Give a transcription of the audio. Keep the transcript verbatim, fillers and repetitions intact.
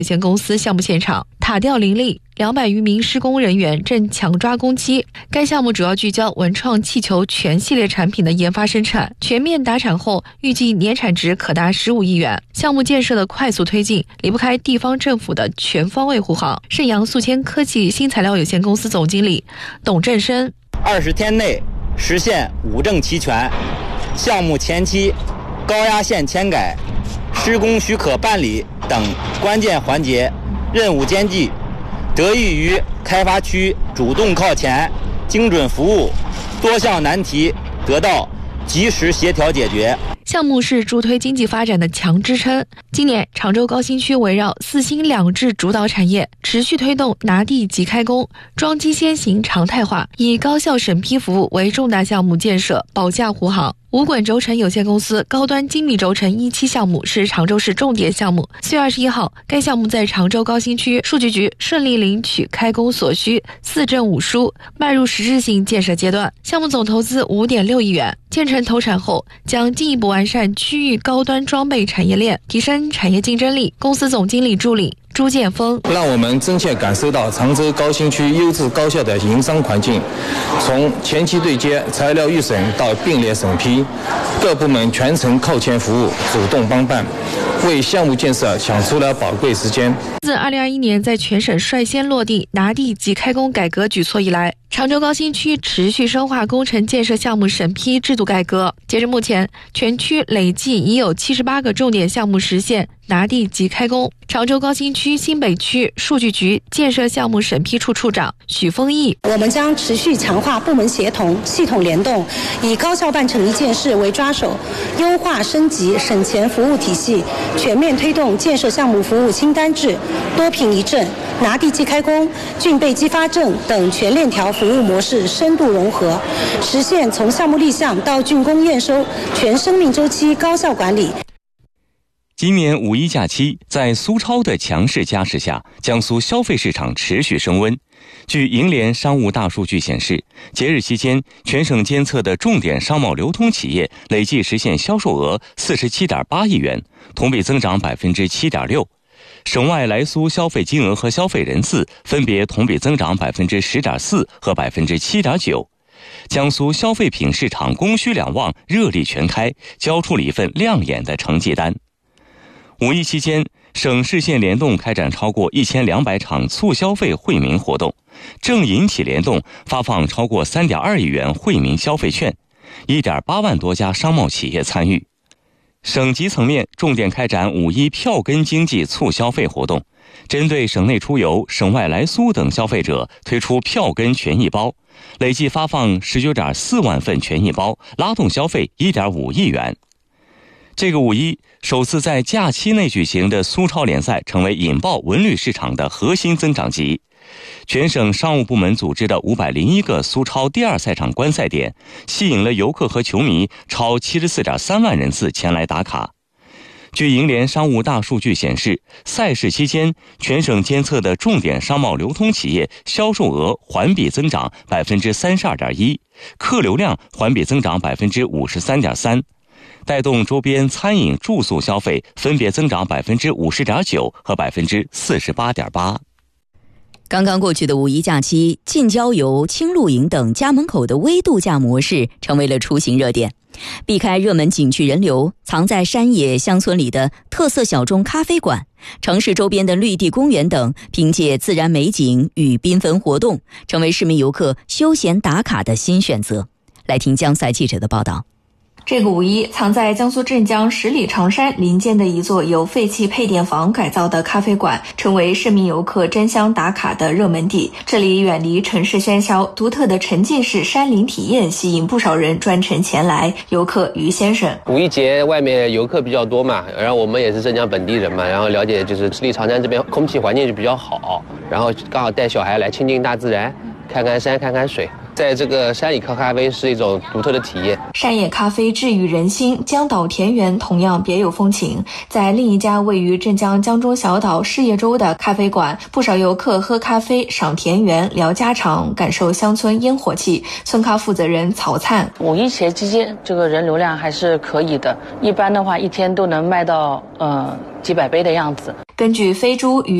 有限公司项目现场，塔吊林立，两百余名施工人员正强抓工期。该项目主要聚焦文创气球全系列产品的研发生产，全面达产后，预计年产值可达十五亿元。项目建设的快速推进，离不开地方政府的全方位护航。盛阳宿迁科技新材料有限公司总经理董振生： 二十天内实现五证齐全，项目前期高压线填改、施工许可办理等关键环节任务艰巨，得益于开发区主动靠前、精准服务，多项难题得到及时协调解决。 项目是助推经济发展的强支撑。今年，常州高新区围绕四新两制主导产业，持续推动拿地即开工、装机先行常态化，以高效审批服务为重大项目建设保驾护航。五滚轴承有限公司高端精密轴承一期项目是常州市重点项目。四月二十一号，该项目在常州高新区数据局顺利领取开工所需四证五书，迈入实质性建设阶段。项目总投资五点六亿元，建成投产后将进一步完善区域高端装备产业链，提升产业竞争力。公司总经理助理朱建峰： 让我们真切感受到常州高新区优质高效的营商环境，从前期对接、材料预审到并列审批，各部门全程靠前服务，主动帮办，为项目建设抢出了宝贵时间。 自二零二一年在全省率先落地拿地即开工改革举措以来，常州高新区持续深化工程建设项目审批制度改革。截至目前，全区累计已有七十八个重点项目实现拿地即开工。常州高新区新北区数据局建设项目审批处处长许丰毅： 我们将持续强化部门协同、系统联动，以高效办成一件事为抓手，优化升级省钱服务体系，全面推动建设项目服务清单制、多评一证、拿地即开工、竣备激发证等全链条服务模式深度融合，实现从项目立项到竣工验收全生命周期高效管理。 今年五一假期，在苏超的强势加持下，江苏消费市场持续升温。据银联商务大数据显示，节日期间，全省监测的重点商贸流通企业累计实现销售额四十七点八亿元，同比增长百分之七点六。省外来苏消费金额和消费人次分别同比增长百分之十点四和百分之七点九。江苏消费品市场供需两旺，热力全开，交出了一份亮眼的成绩单。五一期间，省市县联动开展超过一千两百场促消费惠民活动，政银企联动发放超过三点二亿元惠民消费券，一点八万多家商贸企业参与。省级层面重点开展五一票根经济促消费活动，针对省内出游、省外来苏等消费者推出票根权益包，累计发放十九点四万份权益包，拉动消费一点五亿元。这个五一首次在假期内举行的苏超联赛成为引爆文旅市场的核心增长极。全省商务部门组织的五百零一个苏超第二赛场观赛点，吸引了游客和球迷超七十四点三万人次前来打卡。据银联商务大数据显示，赛事期间，全省监测的重点商贸流通企业销售额环比增长百分之三十二点一，客流量环比增长百分之五十三点三。带动周边餐饮住宿消费分别增长百分之五十点九和百分之四十八点八。 刚刚过去的五一假期，近郊游、轻露营等家门口的微度假模式成为了出行热点。避开热门景区人流，藏在山野乡村里的特色小众咖啡馆，城市周边的绿地公园等，凭借自然美景与缤纷活动，成为市民游客休闲打卡的新选择。来听江赛记者的报道。 这个五一，藏在江苏镇江十里长山林间的一座由废弃配电房改造的咖啡馆，成为市民游客争相打卡的热门地。这里远离城市喧嚣，独特的沉浸式山林体验吸引不少人专程前来。游客于先生： 五一节外面游客比较多嘛，然后我们也是镇江本地人嘛，然后了解就是十里长山这边空气环境就比较好，然后刚好带小孩来亲近大自然，看看山看看水， 在这个山里喝咖啡是一种独特的体验。 山野咖啡治愈人心，江岛田园同样别有风情。在另一家位于镇江江中小岛事业洲的咖啡馆，不少游客喝咖啡、赏田园、聊家常，感受乡村烟火气。村咖负责人曹灿： 五一节期间，这个人流量还是可以的，一般的话一天都能卖到呃几百杯的样子。 根据飞猪与